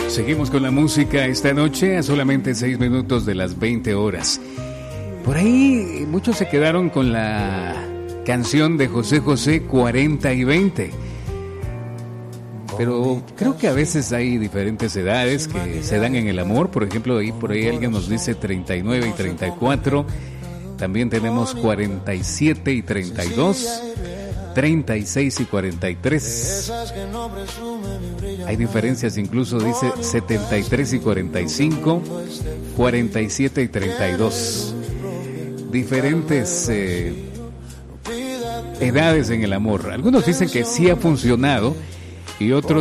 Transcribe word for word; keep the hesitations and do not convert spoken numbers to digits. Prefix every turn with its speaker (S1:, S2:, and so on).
S1: Seguimos con la música esta noche a solamente seis minutos de las veinte horas. Por ahí muchos se quedaron con la canción de José José, cuarenta y veinte. Pero creo que a veces hay diferentes edades que se dan en el amor. Por ejemplo, ahí por ahí alguien nos dice treinta y nueve y treinta y cuatro. También tenemos cuarenta y siete y treinta y dos, treinta y seis y cuarenta y tres. Hay diferencias, incluso dice setenta y tres y cuarenta y cinco, cuarenta y siete y treinta y dos. Diferentes eh, edades en el amor. Algunos dicen que sí ha funcionado y otros